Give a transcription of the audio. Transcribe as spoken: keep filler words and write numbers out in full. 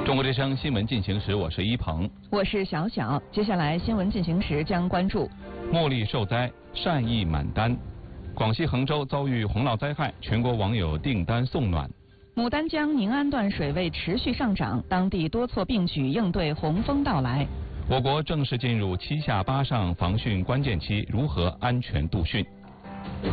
中国之声新闻进行时，我是一鹏， 我是小小。接下来新闻进行时将关注： 茉莉受灾，善意满单。广西衡州遭遇洪涝灾害，全国网友订单送暖。 牡丹江宁安段水位持续上涨，当地多措并举应对洪峰到来。 我国正式进入七下八上防汛关键期，如何安全度汛？